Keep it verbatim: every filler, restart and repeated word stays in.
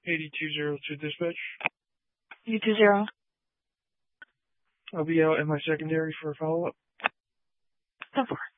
eighty-two zero two dispatch. eighty-two zero. I'll be out in my secondary for a follow-up. Go for it.